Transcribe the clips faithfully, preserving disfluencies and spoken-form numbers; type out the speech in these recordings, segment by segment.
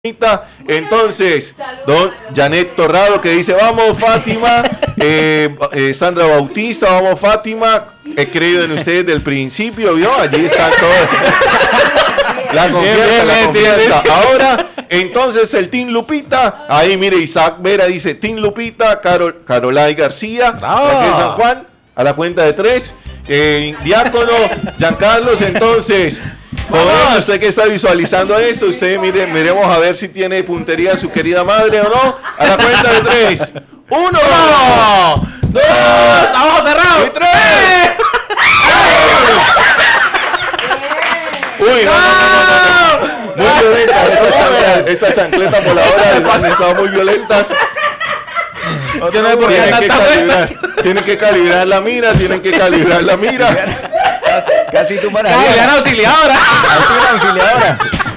Entonces, don Janet Torrado que dice, vamos Fátima, eh, eh, Sandra Bautista, vamos Fátima, he creído en ustedes desde el principio, ¿vio? Allí está todo. La confianza, bien, bien, la confianza. Ahora, entonces el Team Lupita, ahí mire, Isaac Vera dice, Team Lupita, Carol, Carolay García, oh. Raquel San Juan, a la cuenta de tres, eh, Diácono, Giancarlos, entonces... Joven, usted que está visualizando eso, usted mire, miremos a ver si tiene puntería su querida madre o no. A la cuenta de tres. Uno, Uno dos, abajo cerrado. Y tres. Uy, no, no, no, no, no. Muy violenta esta chancleta, esta chancleta voladora, han estado muy violentas. No tiene por qué tienen, que calibrar, vuelta. tienen que calibrar la mira, tienen que calibrar la mira. Casi tú para allá. Casi auxiliadora. Casi una auxiliadora.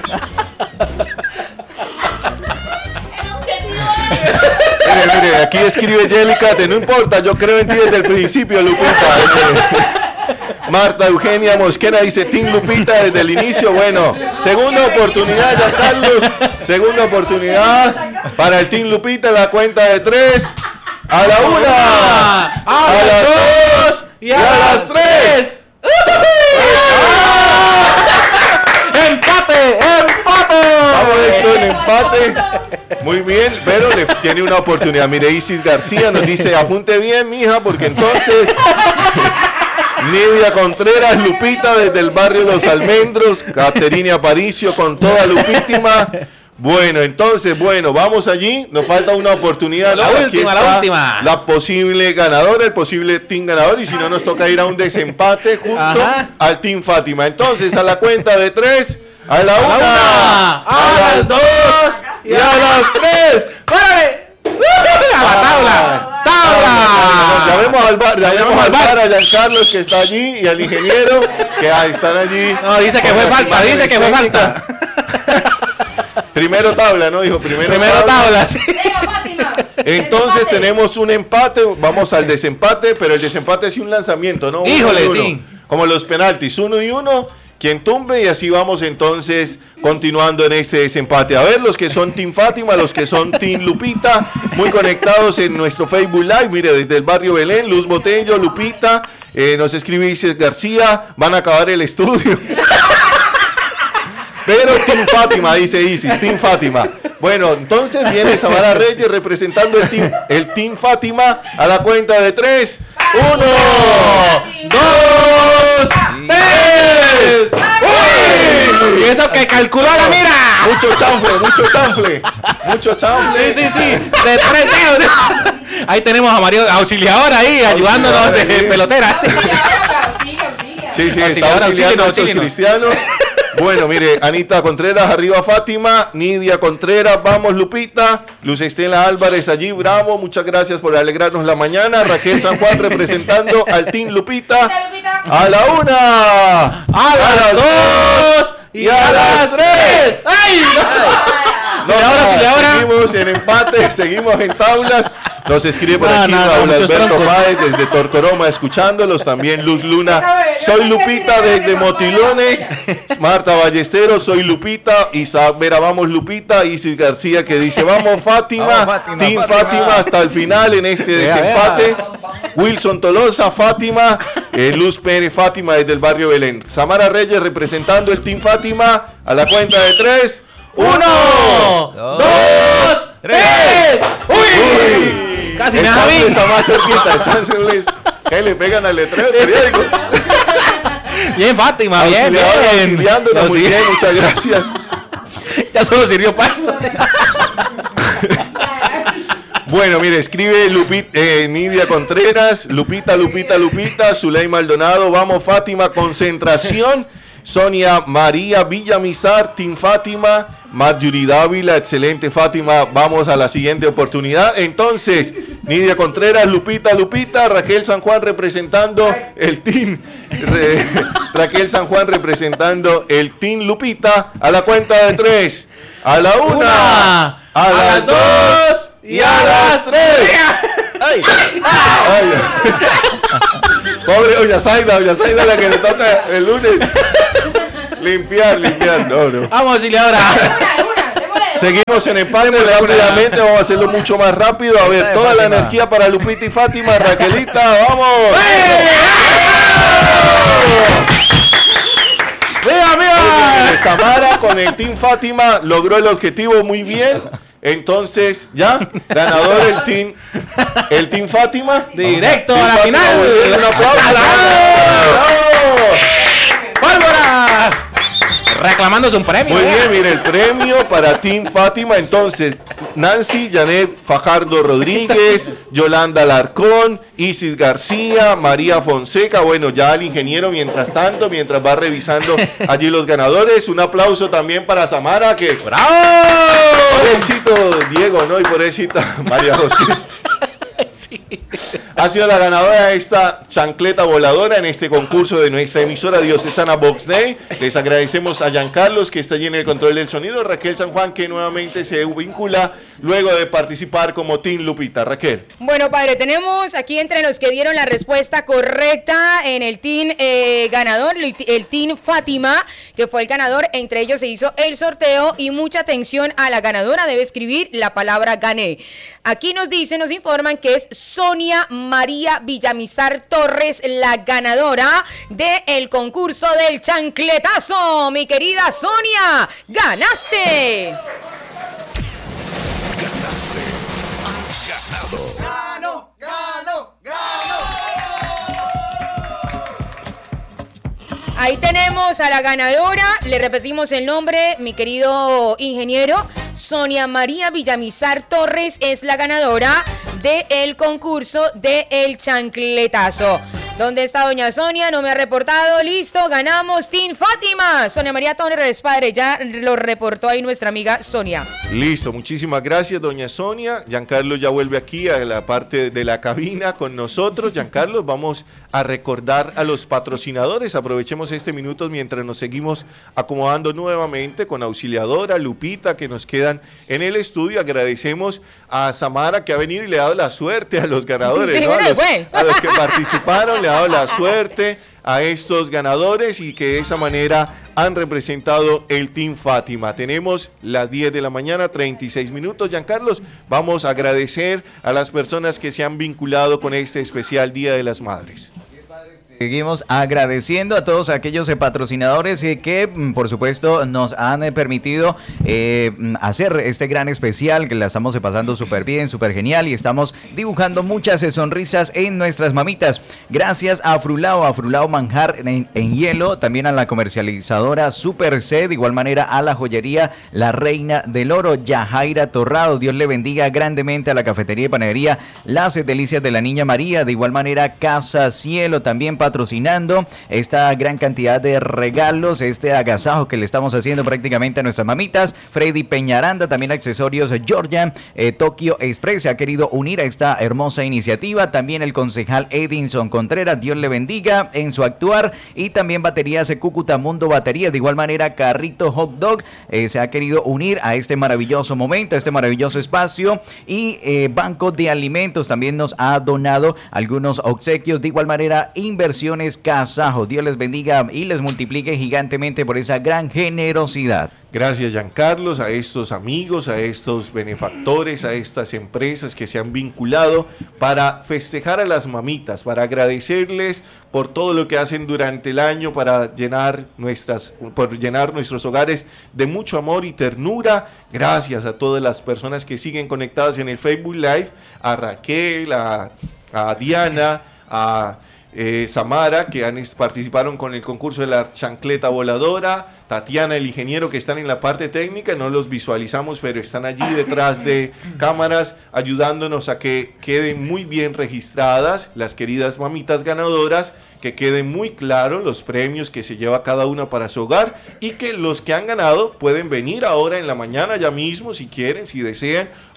Mire, mire, aquí escribe Yélicate, no importa, yo creo en ti desde el principio, Lupita. Marta Eugenia Mosquera dice, Team Lupita desde el inicio. Bueno, segunda oportunidad, Giancarlos. Segunda oportunidad para el Team Lupita, la cuenta de tres. A la una, a, a las dos y a, y a las tres. ¡Empate! ¡Empate! Vamos esto en empate. Muy bien, pero le tiene una oportunidad. Mire, Isis García nos dice, apunte bien, mija, porque entonces... Nidia Contreras, Lupita desde el barrio Los Almendros, Caterina Aparicio con toda Lupítima. Bueno, entonces, bueno, vamos allí. Nos falta una oportunidad. La Aquí última, está la última. La posible ganadora, el posible team ganador. Y si no, nos toca ir a un desempate junto Ajá. al Team Fátima. Entonces, a la cuenta de tres, a la una, a, a, a las dos y a las tres. ¡Párale! ¡A la tabla! ¡Tabla! Llamemos al bar, llamemos al bar a Giancarlos que está allí y al ingeniero que ah, están allí. No, dice que fue falta, dice que fue falta. Primero tabla, ¿no? Dijo primero, primero tabla. tabla sí. Entonces tenemos un empate, vamos al desempate, pero el desempate es un lanzamiento, ¿no? Híjole, uno, sí. Como los penaltis, uno y uno. Quien tumbe y así vamos entonces continuando en este desempate. A ver, los que son Team Fátima, los que son Team Lupita, muy conectados en nuestro Facebook Live. Mire, desde el barrio Belén, Luz Botello, Lupita, eh, nos escribe Isis García, van a acabar el estudio. Pero Team Fátima, dice Isis, Team Fátima. Bueno, entonces viene Samara Reyes representando el team, el team Fátima a la cuenta de tres. Uno, dos, tres. ¡Uy! Y eso que calculó la mira. Mucho chanfle, mucho chanfle. Mucho chanfle. Sí, sí, sí. De tres dedos. Ahí tenemos a Mario Auxiliadora ahí, ayudándonos de pelotera. Sí, sí, está auxiliando a estos cristianos. Bueno, mire, Anita Contreras, arriba Fátima, Nidia Contreras, vamos Lupita, Luz Estela Álvarez allí, bravo, muchas gracias por alegrarnos la mañana, Raquel San Juan representando al Team Lupita, a la una, a, a las dos y a las tres. ¡Ay! No, ahora, sí, ahora. Seguimos en empate, seguimos en tablas. Nos escribe por aquí no, no, Raúl no, Alberto Páez desde Tortoroma escuchándolos, también Luz Luna, soy Lupita desde Motilones, Marta Ballesteros, soy Lupita, Isaac Vera, vamos Lupita, Isis García que dice vamos Fátima, vamos, Fátima Team Fátima. Fátima hasta el final en este desempate, Wilson Tolosa, Fátima, eh, Luz Pérez, Fátima desde el barrio Belén, Samara Reyes representando el Team Fátima a la cuenta de tres, uno, dos, dos tres, uy. Uy. Casi el chance está más cerquita, el chance es que le pegan al letrero del periódico. Bien Fátima, bien, bien. Auxiliándonos, muy bien, muchas gracias. Ya solo sirvió para eso. Bueno, mire, escribe Lupita, eh, Nidia Contreras, Lupita, Lupita, Lupita, Zuley Maldonado, vamos Fátima, concentración. Sonia María Villamizar, Team Fátima, Marjorie Dávila, excelente Fátima, vamos a la siguiente oportunidad. Entonces, Nidia Contreras, Lupita, Lupita, Raquel San Juan representando el Team, Re, Raquel San Juan representando el Team Lupita, a la cuenta de tres, a la una, una a, a las, las dos y a las tres. Ay. Ay. Pobre Doña Zaida, Doña Zaida la que le toca el lunes. Limpiar, limpiar, no, no. Vamos, auxiliadora. Seguimos en empate rápidamente, vamos a hacerlo mucho más rápido. A ver, toda la energía para Lupita y Fátima. Raquelita, vamos. ¡Viva, viva! Samara con el Team Fátima logró el objetivo muy bien. Entonces, ya, ganador el Team, el Team Fátima. Directo team a la Fátima, final. Bien, un aplauso. ¡Pólvora! Reclamándose un premio. Muy bien, mire, el premio para Team Fátima. Entonces, Nancy, Janet Fajardo Rodríguez, Yolanda Alarcón, Isis García, María Fonseca. Bueno, ya el ingeniero, mientras tanto, mientras va revisando allí los ganadores. Un aplauso también para Samara, que... ¡Bravo! Pobrecito Diego, ¿no? Y pobrecita María José. Sí. Ha sido la ganadora de esta chancleta voladora en este concurso de nuestra emisora diocesana Box Day. Les agradecemos a Giancarlos, que está allí en el control del sonido, Raquel San Juan, que nuevamente se vincula luego de participar como Team Lupita. Raquel. Bueno, padre, tenemos aquí entre los que dieron la respuesta correcta en el Team eh, ganador, el Team Fátima, que fue el ganador. Entre ellos se hizo el sorteo y mucha atención a la ganadora. Debe escribir la palabra gané. Aquí nos dicen, nos informan que es Sonia María Villamizar Torres, la ganadora del concurso del chancletazo. Mi querida Sonia, ganaste. Ganaste. Has ganado. Gano, gano, gano. Ahí tenemos a la ganadora. Le repetimos el nombre, mi querido ingeniero. Sonia María Villamizar Torres es la ganadora del concurso del chancletazo. ¿Dónde está doña Sonia? No me ha reportado. Listo, ganamos Team Fátima. Sonia María Torres, padre, ya lo reportó ahí nuestra amiga Sonia. Listo, muchísimas gracias, doña Sonia. Giancarlo ya vuelve aquí a la parte de la cabina con nosotros. Giancarlo, vamos a recordar a los patrocinadores. Aprovechemos este minuto mientras nos seguimos acomodando nuevamente con Auxiliadora, Lupita, que nos quedan en el estudio. Agradecemos a Samara, que ha venido y le ha dado la suerte a los ganadores, Sí, ¿no? a, los, fue. a los que participaron, le ha dado la suerte a estos ganadores y que de esa manera han representado el Team Fátima. Tenemos las diez de la mañana, treinta y seis minutos. Giancarlos, vamos a agradecer a las personas que se han vinculado con este especial Día de las Madres. Seguimos agradeciendo a todos aquellos eh, patrocinadores eh, que, por supuesto, nos han eh, permitido eh, hacer este gran especial, que la estamos eh, pasando súper bien, súper genial, y estamos dibujando muchas eh, sonrisas en nuestras mamitas. Gracias a Frulao, a Frulao Manjar en, en hielo, también a la comercializadora Super C, de igual manera a la joyería La Reina del Oro, Yajaira Torrado. Dios le bendiga grandemente a la cafetería y panadería Las eh, Delicias de la Niña María, de igual manera Casa Cielo, también patrocinando esta gran cantidad de regalos, este agasajo que le estamos haciendo prácticamente a nuestras mamitas. Freddy Peñaranda, también accesorios Georgia, eh, Tokyo Express se ha querido unir a esta hermosa iniciativa. También el concejal Edinson Contreras, Dios le bendiga en su actuar. Y también baterías Cúcuta Mundo Baterías, de igual manera Carrito Hot Dog eh, se ha querido unir a este maravilloso momento, a este maravilloso espacio. Y eh, Banco de Alimentos también nos ha donado algunos obsequios, de igual manera inversión Casajo. Dios les bendiga y les multiplique gigantemente por esa gran generosidad. Gracias, Giancarlos, a estos amigos, a estos benefactores, a estas empresas que se han vinculado para festejar a las mamitas, para agradecerles por todo lo que hacen durante el año, para llenar nuestras, por llenar nuestros hogares de mucho amor y ternura. Gracias a todas las personas que siguen conectadas en el Facebook Live, a Raquel, a, a Diana, a Eh, Samara, que han, participaron con el concurso de la chancleta voladora, Tatiana, el ingeniero, que están en la parte técnica, no los visualizamos, pero están allí detrás de cámaras ayudándonos a que queden muy bien registradas las queridas mamitas ganadoras, que queden muy claros los premios que se lleva cada una para su hogar, y que los que han ganado pueden venir ahora en la mañana ya mismo, si quieren, si desean,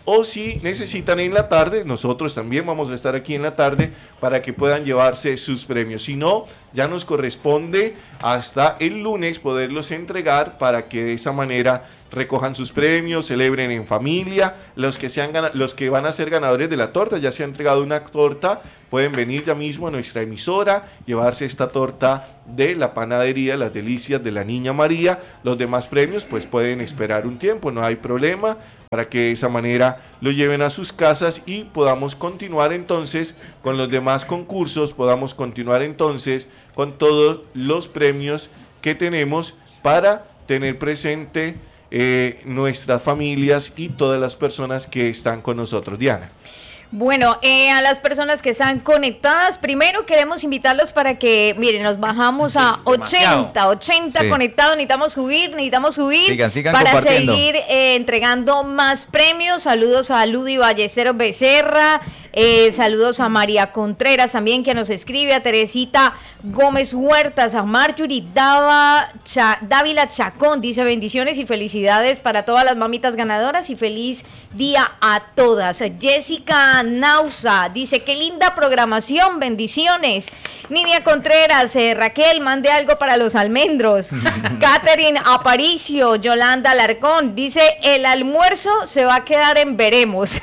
o si necesitan en la tarde, nosotros también vamos a estar aquí en la tarde para que puedan llevarse sus premios. Si no, ya nos corresponde hasta el lunes poderlos entregar para que de esa manera recojan sus premios, celebren en familia. Los que sean los que van a ser ganadores de la torta, ya se ha entregado una torta, pueden venir ya mismo a nuestra emisora, llevarse esta torta de la panadería Las Delicias de la Niña María. Los demás premios pues pueden esperar un tiempo, no hay problema, para que de esa manera lo lleven a sus casas y podamos continuar entonces con los demás concursos, podamos continuar entonces con todos los premios que tenemos para tener presente eh, nuestras familias y todas las personas que están con nosotros. Diana. Bueno, eh, a las personas que están conectadas, primero queremos invitarlos para que, miren, nos bajamos a ochenta, ochenta sí. conectados, necesitamos subir, necesitamos subir sigan, sigan para seguir eh, entregando más premios. Saludos a Ludi Ballesteros Becerra, eh, saludos a María Contreras también que nos escribe, a Teresita Gómez Huertas, a Marjorie Dava, Cha, Dávila Chacón, dice bendiciones y felicidades para todas las mamitas ganadoras y feliz día a todas. Jessica Nausa dice qué linda programación, bendiciones. Nidia Contreras, eh, Raquel, mande algo para los almendros. Catherine Aparicio, Yolanda Alarcón, dice el almuerzo se va a quedar en veremos.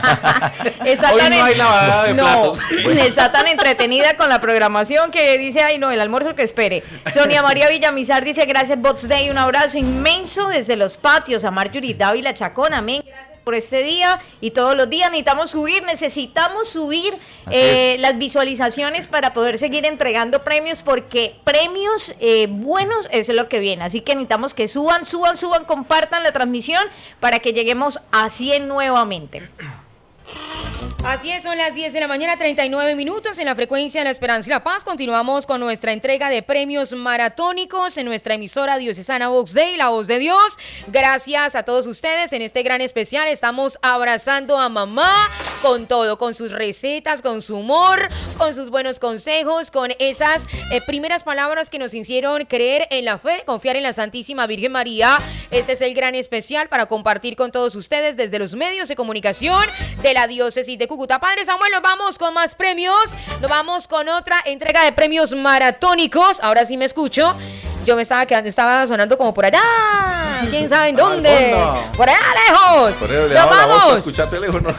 Está Hoy tan no en... hay lavada de no, platos. está tan entretenida con la programación que dice, ay no, el almuerzo que espere. Sonia María Villamizar dice gracias Bots Day, un abrazo inmenso desde los patios. A Marjorie Dávila Chacón, amén, gracias por este día y todos los días necesitamos subir, necesitamos subir eh, las visualizaciones para poder seguir entregando premios, porque premios eh, buenos es lo que viene, así que necesitamos que suban, suban, suban, compartan la transmisión para que lleguemos a cien nuevamente. Así es, son las diez de la mañana, treinta y nueve minutos en la frecuencia de la Esperanza y la Paz. Continuamos con nuestra entrega de premios maratónicos en nuestra emisora diocesana Vox Day, la voz de Dios. Gracias a todos ustedes en este gran especial. Estamos abrazando a mamá con todo, con sus recetas, con su humor, con sus buenos consejos, con esas eh, primeras palabras que nos hicieron creer en la fe, confiar en la Santísima Virgen María. Este es el gran especial para compartir con todos ustedes desde los medios de comunicación de la diócesis de Cúcuta. Padre Samuel, nos vamos con más premios, nos vamos con otra entrega de premios maratónicos. Ahora sí me escucho. Yo me estaba quedando, estaba sonando como por allá. ¿Quién sabe en dónde? Por allá lejos. Por allá, nos vamos. Para escucharse lejos, ¿no?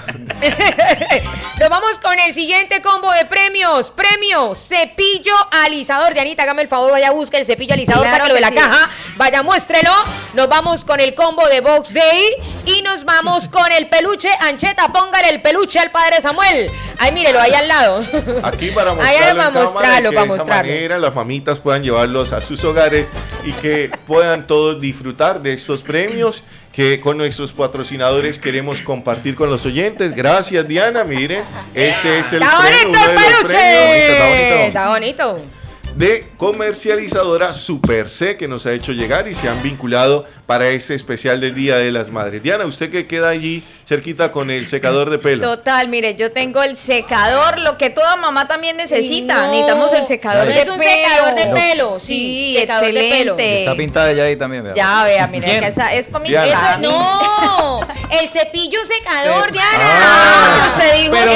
Nos vamos con el siguiente combo de premios. Premio cepillo alisador. Dianita, hágame el favor, vaya a buscar el cepillo alisador, claro, sácalo de la sí. caja, vaya, muéstrelo. Nos vamos con el combo de Vox Day y nos vamos con el peluche Ancheta. Póngale el peluche al Padre Samuel. Ahí mírelo, ahí al lado. Aquí para mostrarlo, ahí para en mostrarlo, cámara, que para de mostrarlo. esa manera las mamitas puedan llevarlos a sus hogares y que puedan todos disfrutar de estos premios que con nuestros patrocinadores queremos compartir con los oyentes. Gracias, Diana. Miren, este es el ¡Está premio, bonito uno el de los peluche! premios. Está bonito. Está bonito. De comercializadora Super C, que nos ha hecho llegar y se han vinculado para este especial del Día de las Madres. Diana, usted que queda allí cerquita con el secador de pelo. Total, mire, yo tengo el secador, lo que toda mamá también necesita. No, necesitamos el secador no de es un pelo. secador de pelo, No. sí, Sí, secador de excelente. pelo. Está pintada ya ahí también, vea. Ya, vea, mire, ¿Quién? que esa es para mi Diana. hija. Eso no, el cepillo secador, Diana. Ah, usted dijo Pero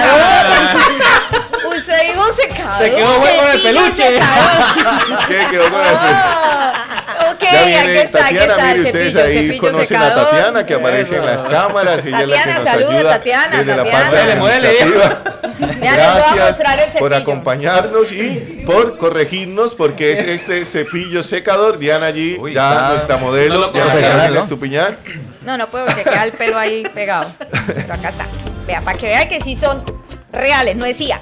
secador. Usted dijo secador. Se quedó bueno con el Cepillo peluche. secador. ¿Qué quedó con el pelo? Ah, ok, Ya aquí viene está, aquí Tatiana, está el mire, ustedes cepillo, ahí cepillo conocen secador. a Tatiana, que aparece en las cámaras. Ella es la que Tatiana, nos saluda, ayuda Tatiana, desde la Tatiana. parte Muévele, administrativa. Ya les voy a Gracias mostrar el por cepillo. acompañarnos y por corregirnos, porque es este cepillo secador. Diana allí, Uy, ya está- nuestra modelo, no lo Diana profesional, Carolina ¿no? Estupiñán. No, no puedo porque queda el pelo ahí pegado. Pero acá está. Vea, para que vea que sí son reales, no decía.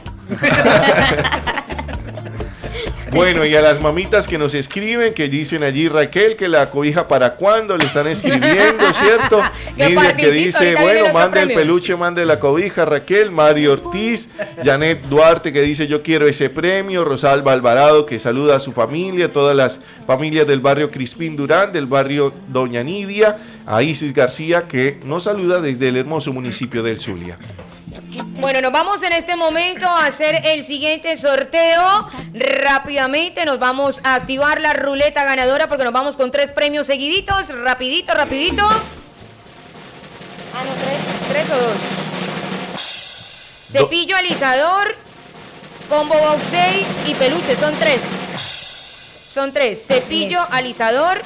Bueno, y a las mamitas que nos escriben, que dicen allí, Raquel, que la cobija para cuándo, le están escribiendo, ¿cierto? Que Nidia, que participe, dice, ahorita viene el bueno, otro mande el premio. peluche, mande la cobija, Raquel. Mario Ortiz, Janet Duarte, que dice, yo quiero ese premio. Rosalba Alvarado, que saluda a su familia, todas las familias del barrio Crispín Durán, del barrio Doña Nidia. A Isis García, que nos saluda desde el hermoso municipio del Zulia. Bueno, nos vamos en este momento a hacer el siguiente sorteo. Rápidamente nos vamos a activar la ruleta ganadora porque nos vamos con tres premios seguiditos. Rapidito, rapidito. Ah, no, tres. ¿Tres o dos? Cepillo, alisador, combo box day y peluche. Son tres. Son tres. Cepillo, Eso. alisador,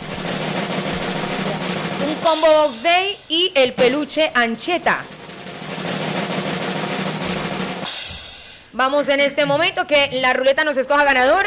un combo box day y el peluche ancheta. Vamos en este momento que la ruleta nos escoja ganador.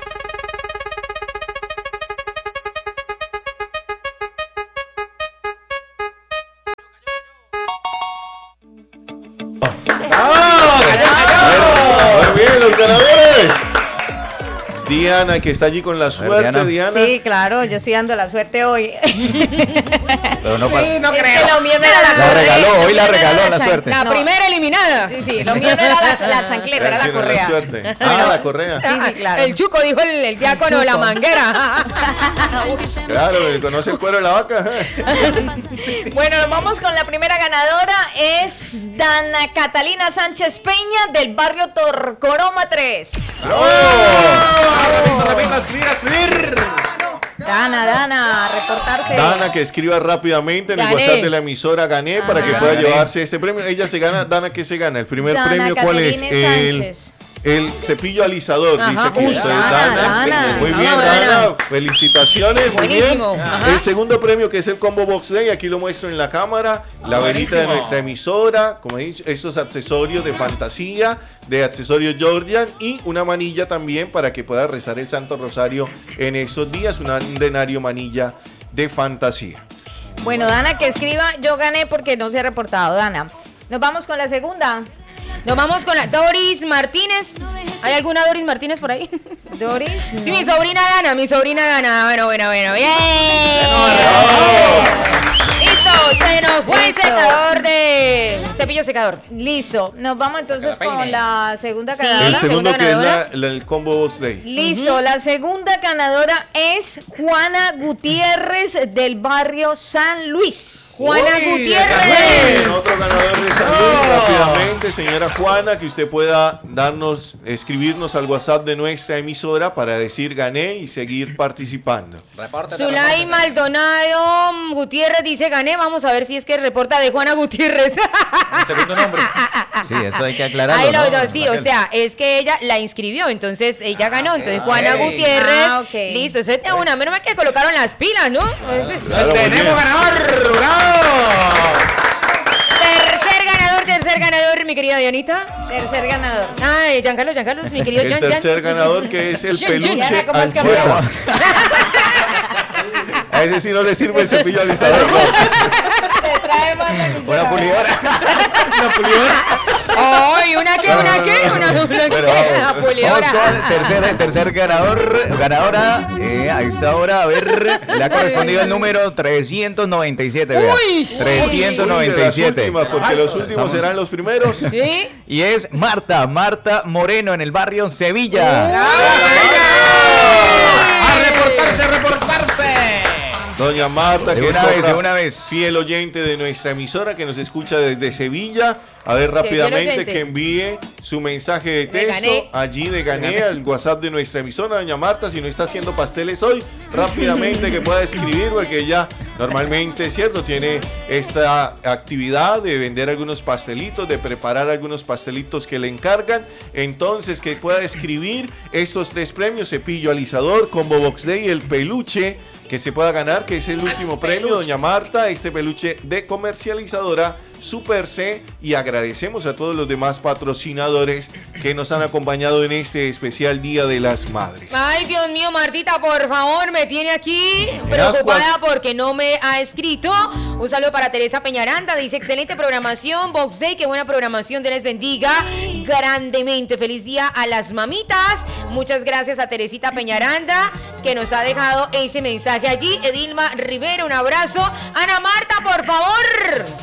Muy bien, los ganadores. Diana, que está allí con la suerte, Diana. Diana. Sí, claro, yo estoy dando la suerte hoy. Pero no, para- no es creo. Que lo mío no era la La correa. regaló, Lo hoy la mío no era regaló la chan- suerte. La No. primera eliminada. Sí, sí, lo mío no era la, la chancleta, era la Sí, no, correa. suerte. Ah, la correa. Sí, sí, claro. El chuco, dijo el, el diácono, El la chuco. manguera. Claro, el conoce el cuero de la vaca. Bueno, nos vamos con la primera ganadora. Es Dana Catalina Sánchez Peña del barrio Torcoroma tres. Dana, Dana, reportarse. Dana, que escriba rápidamente en el Gané. WhatsApp de la emisora Gané para que Ajá. pueda Gané. llevarse este premio. Ella se gana. Dana, ¿qué se gana? El primer Dana premio, ¿cuál es? Catalina El, Sánchez. el cepillo alisador, Ajá. dice aquí. Uy, Entonces, Dana, Dana. Muy bien, Vamos, Dana. Dana. Felicitaciones. Muy Buenísimo. bien. Ajá. El segundo premio, que es el Combo Box Day, aquí lo muestro en la cámara. La velita de nuestra emisora, como he dicho, estos accesorios de fantasía, de accesorios Georgian y una manilla también para que pueda rezar el Santo Rosario en estos días, una- un denario manilla de fantasía. Bueno, Dana, que escriba, yo gané porque no se ha reportado, Dana. Nos vamos con la segunda. Nos vamos con la Doris Martínez. ¿Hay alguna Doris Martínez por ahí? Doris. Sí, mi sobrina Dana, mi sobrina Dana. Bueno, bueno, bueno. Bien. Listo, se nos fue el Listo. secador de cepillo secador. Listo. Nos vamos entonces Para que la con peine. la segunda Sí. ganadora. El la segundo, segunda que es la- ganadora. la- el Combo Box Day. Listo, la segunda ganadora es Juana Gutiérrez del barrio San Luis. Juana Uy, Gutiérrez. bien, otro ganador de salud. Rápidamente, señora Juana, que usted pueda darnos, escribirnos al WhatsApp de nuestra emisora para decir gané y seguir participando. Repórtate, Zulay repórtate. Maldonado Gutiérrez dice gané. Vamos a ver si es que reporta de Juana Gutiérrez. Un segundo nombre. Sí, eso hay que aclararlo. Ahí lo, ¿no? no, sí, o sea, es que ella la inscribió, entonces ella ganó. Entonces Juana ok. Gutiérrez, Ah, ok. listo, esa es una, menos mal que colocaron las pilas, ¿no? Ese es- Claro, muy bien. ¡Tenemos ganador! ¡Bravo! Tercer ganador, tercer ganador, mi querida Dianita. Tercer ganador. Ay, Giancarlo, Giancarlo, mi querido El Gian, tercer Gian. ganador, que es el Gian, Gian. peluche Diana, ¿cómo has ancheta. A ese sí no le sirve el cepillo alisador. Te traemos Una pulidora. Una pulidora. Ay, ¿una qué? ¿Una qué? Una, una qué? Bueno, Una vamos, vamos pulidora. con el tercer, tercer ganador, ganadora. Eh, a esta hora, a ver, le ha correspondido el número trescientos noventa y siete. vea. Uy. trescientos noventa y Las siete. últimas, porque los últimos serán los primeros. ¿Sí? Y es Marta, Marta Moreno en el barrio Sevilla. ¡A reportarse, a reportarse! Doña Marta, De que una es vez, otra de una vez. fiel oyente de nuestra emisora, que nos escucha desde Sevilla. A ver fiel rápidamente oyente. que envíe su mensaje de De texto Gané. allí de Gané al WhatsApp de nuestra emisora. Doña Marta, si no está haciendo pasteles hoy, rápidamente que pueda escribir, porque ella normalmente, cierto, tiene esta actividad de vender algunos pastelitos, de preparar algunos pastelitos que le encargan. Entonces, que pueda escribir estos tres premios: cepillo alisador, Combo Box Day y el peluche que se pueda ganar, que es el último premio, doña Marta, este peluche de comercializadora Super C, y agradecemos a todos los demás patrocinadores que nos han acompañado en este especial Día de las Madres. Ay, Dios mío, Martita, por favor, me tiene aquí ascuas. preocupada porque no me ha escrito. Un saludo para Teresa Peñaranda, dice excelente programación, Box Day, qué buena programación, Dios les bendiga grandemente. Feliz día a las mamitas. Muchas gracias a Teresita Peñaranda, que nos ha dejado ese mensaje allí. Edilma Rivera, un abrazo. Ana Marta, por favor.